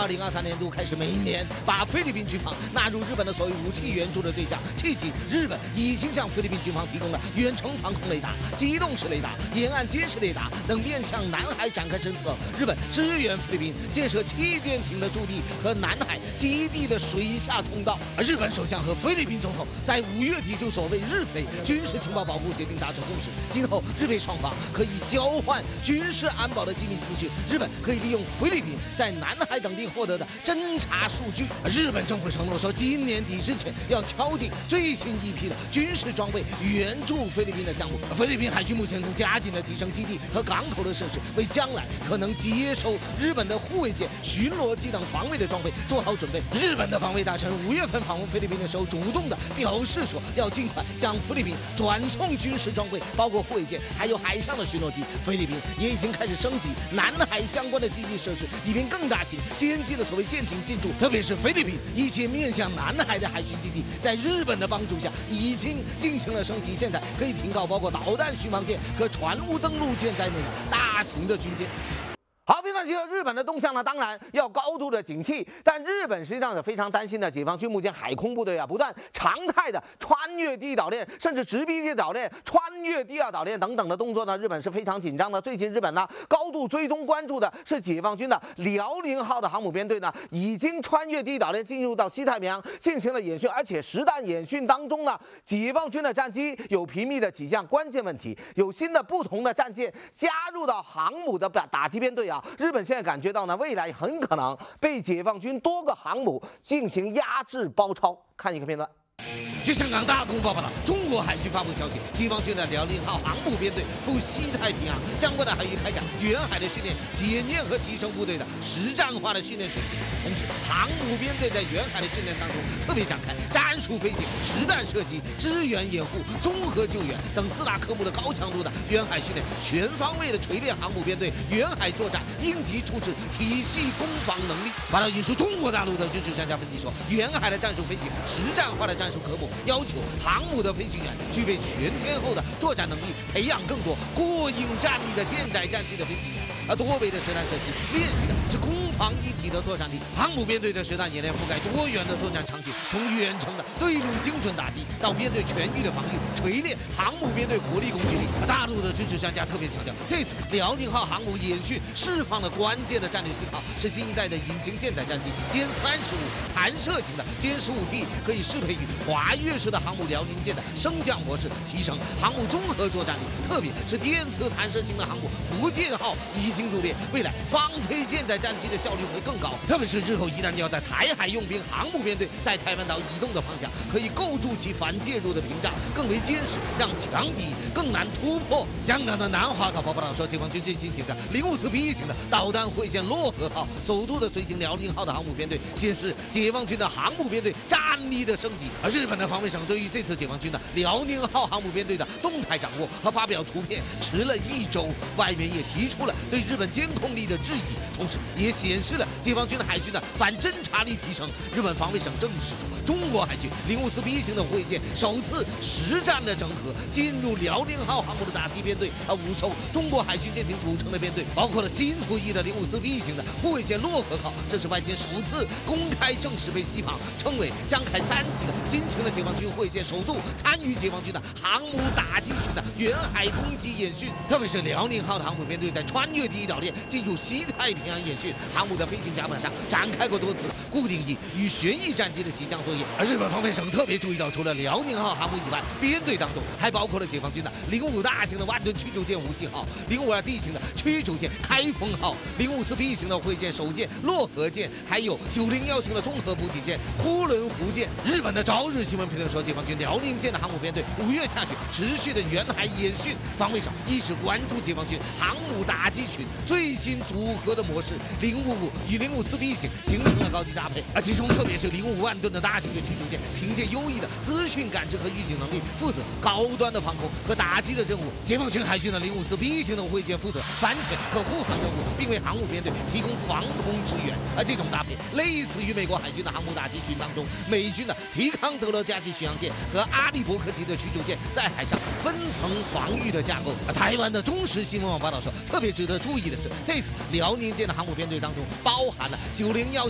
2023年度开始，每一年把菲律宾军方纳入日本的所谓武器援助的对象。迄今，日本已经向菲律宾军方提供了远程防空雷达、机动式雷达、沿岸监视雷达等面向南海展开侦测。日本支援菲律宾建设气垫艇的驻地和南海基地的水下通道。而日本首相和菲律宾总统在5月底就所谓日菲军事情报保护协定达成共识，今后日菲双方可以交换军事安保的机密资讯，日本可以利用菲律宾在南海等地获得的侦察数据。日本政府承诺说，今年底之前要敲定最新一批的军事装备援助菲律宾的项目。菲律宾海军目前正加紧的提升基地和港口的设施，为将来可能接收日本的护卫舰、巡逻机等防卫的装备做好准备。日本的防卫大臣5月份访问菲律宾的时候，主动的表示说，要尽快向菲律宾转送军事装备，包括护卫舰，还有海上的巡逻机。菲律宾也已经开始升级南海相关的基地设施，以便更大型、先进的所谓舰艇进驻。特别是菲律宾一些面向南海的海军基地，在日本的帮助下，已经进行了升级，现在可以停靠包括导弹巡防舰和船坞登陆舰在内的大型的军舰。好，评论提到日本的动向呢，当然要高度的警惕，但日本实际上是非常担心的。解放军目前海空部队不断常态的穿越第一岛链，甚至直逼第一岛链、穿越第二岛链等等的动作呢，日本是非常紧张的。最近日本呢高度追踪关注的是解放军的辽宁号的航母编队呢，已经穿越第一岛链进入到西太平洋进行了演训，而且实弹演训当中呢，解放军的战机有频密的起降，关键问题有新的不同的战舰加入到航母的打击编队日本现在感觉到呢，未来很可能被解放军多个航母进行压制包抄。看一个片段。据香港大公报报道，中国海军发布消息，解放军的辽宁号航母编队赴西太平洋相关的海域开展远海的训练、检验和提升部队的实战化的训练水平。同时，航母编队在远海的训练当中特别展开战术飞行、实弹射击、支援掩护、综合救援等4大科目的高强度的远海训练，全方位的锤炼航母编队远海作战应急处置体系攻防能力。报道引述中国大陆的军事专家分析说，远海的战术飞行、实战化的战术科目要求航母的飞行员具备全天候的作战能力，培养更多过硬战力的舰载战机的飞行员，而多维的实弹射击练习的是攻防一体的作战力。航母编队的实弹演练覆盖多元的作战场景，从远程的对陆精准打击到编队全域的防御，锤炼航母编队火力攻击力。大陆的军事专家特别强调，这次辽宁号航母演训释放了关键的战略信号，是新一代的隐形舰载战机歼35弹射型的歼15T，可以适配于滑跃式的航母辽宁舰的升降模式，提升航母综合作战力。特别是电磁弹射型的航母福建号已经入列，未来放飞舰载战机的效率会更高。特别是日后一旦要在台海用兵，航母编队在台湾岛移动的方向可以构筑其反介入的屏障，更为坚实，让强敌更难突破。香港的南华早报报道说，解放军最新型的054B型的导弹会线洛河号首度的随行辽宁号的航母编队，显示解放军的航母编队战力的升级。而日本的防卫省对于这次解放军的辽宁号航母编队的动态掌握和发表图片迟了1周，外面也提出了对日本监控力的质疑，同时也显示了解放军的海军的反侦察力提升。日本防卫省证实说，中国海军054B型的护卫舰首次实战的整合进入辽宁号航母的打击编队，5艘中国海军舰艇组成的编队，包括了新服役的054B型的护卫舰洛河号，这是外界首次公开正式被西方称为江凯3级的新型的解放军护卫舰首度参与解放军的航母打击群的远海攻击演训。特别是辽宁号的航母编队在穿越第一岛链进入西太平洋演训，航母的飞行甲板上展开过多次固定翼与旋翼战机的起降作业。而日本防卫省特别注意到，除了辽宁号航母以外，编队当中还包括了解放军的055大型的万吨驱逐舰无锡号、052D型的驱逐舰开封号、054B型的护卫舰首舰洛河舰，还有901型的综合补给舰呼伦湖舰。日本的朝日新闻评论说，解放军辽宁舰的航母编队5月下旬持续的远海演训，防卫省一直关注解放军航母打击群最新组合的模式，055与054B型形成了高低搭配，而其中特别是055万吨的大型的驱逐舰，凭借优异的资讯感知和预警能力，负责高端的防空和打击的任务。解放军海军的054B型的护卫舰负责反潜和护航任务，并为航母编队提供防空支援。而这种搭配类似于美国海军的航母打击群当中美军的提康德罗加级巡洋舰和阿利伯克级的驱逐舰在海上分层防御的架构。而台湾的中时新闻网报道说，特别值得注意的是，这次辽宁舰的航母编队当中包含了901